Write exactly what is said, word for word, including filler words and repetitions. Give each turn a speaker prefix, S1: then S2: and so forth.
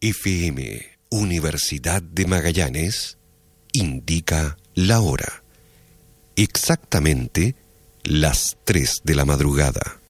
S1: F M Universidad de Magallanes indica la hora. Exactamente las tres de la madrugada.